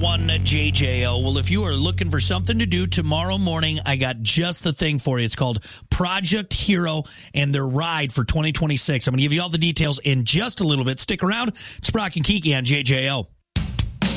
101 JJO. Well, if you are looking for something to do tomorrow morning, I got just the thing for you. It's called Project Hero and their ride for 2026. I'm going to give you all the details in just a little bit. Stick around. It's Brock and Kiki on JJO.